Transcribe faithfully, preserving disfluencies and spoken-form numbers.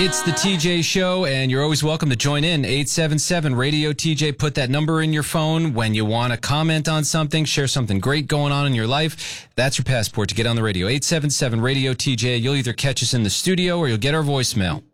It's the T J Show, and you're always welcome to join in. eight seven seven radio T J. Put that number in your phone when you want to comment on something, share something great going on in your life. That's your passport to get on the radio. eight seven seven radio T J. You'll either catch us in the studio or you'll get our voicemail.